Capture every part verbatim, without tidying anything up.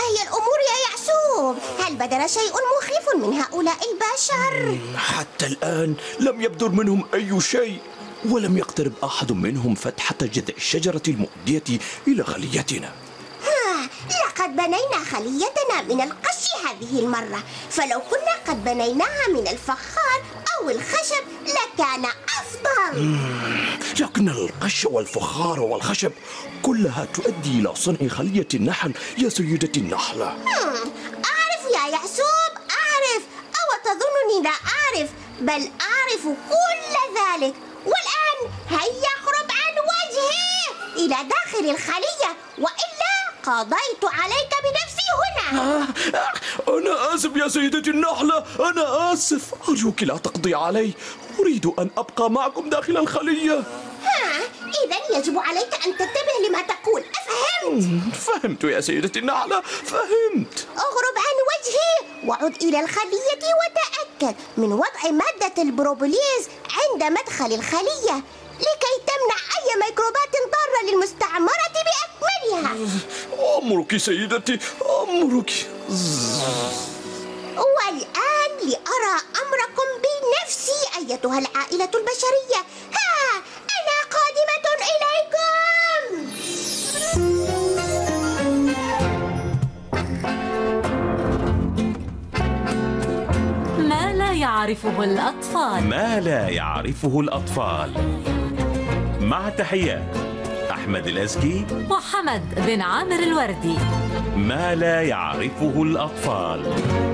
هي الأمور يا يعسوب؟ هل بدر شيء مخيف من هؤلاء البشر؟ حتى الآن لم يبدر منهم أي شيء، ولم يقترب أحد منهم فتحة جذع الشجرة المؤدية إلى خليتنا. ها، لقد بنينا خليتنا من القش هذه المرة، فلو كنا قد بنيناها من الفخار أو الخشب لكان أفضل. لكن القش والفخار والخشب كلها تؤدي إلى صنع خلية النحل يا سيدتي النحلة. أعرف يا يعسوب، أعرف. أو تظنني لا أعرف؟ بل أعرف كل ذلك. والآن هيا اخرج عن وجهي إلى داخل الخلية، وإلا قضيت عليك بنفسي هنا. آه أنا آسف يا سيدتي النحلة، أنا آسف. أرجوك لا تقضي علي، أريد أن أبقى معكم داخل الخلية. ها، إذن يجب عليك أن تنتبه لما تقول، أفهمت؟ فهمت يا سيدتي النحلة، فهمت. اغرب عن وجهي وعد إلى الخلية وتأكد من وضع مادة البروبوليز عند مدخل الخلية لكي تمنع أي ميكروبات ضارة للمستعمرة بأكملها. أمرك سيدتي، أمرك. والآن لأرى أمركم بنفسي أيتها العائلة البشرية. ها، أنا قادمة إليكم. ما لا يعرفه الأطفال. ما لا يعرفه الأطفال. مع تحيات أحمد الأزكي وحمد بن عامر الوردي. ما لا يعرفه الأطفال.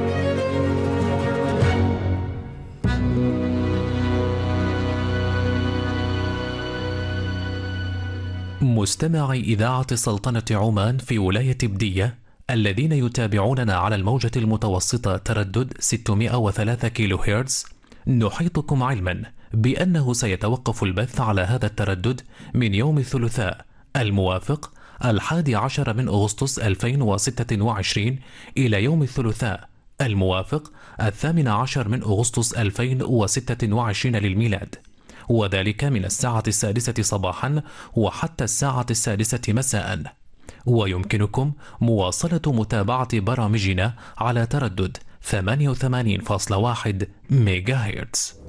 مستمعي إذاعة سلطنة عمان في ولاية بدية الذين يتابعوننا على الموجة المتوسطة تردد ستمائة وثلاثة كيلو هرتز، نحيطكم علما بأنه سيتوقف البث على هذا التردد من يوم الثلاثاء الموافق الحادي عشر من أغسطس ألفين وستة وعشرين إلى يوم الثلاثاء الموافق الثامن عشر من أغسطس ألفين وستة وعشرين للميلاد، وذلك من الساعة السادسة صباحا وحتى الساعة السادسة مساء. ويمكنكم مواصلة متابعة برامجنا على تردد ثمانية وثمانين فاصلة واحد ميجا هرتز.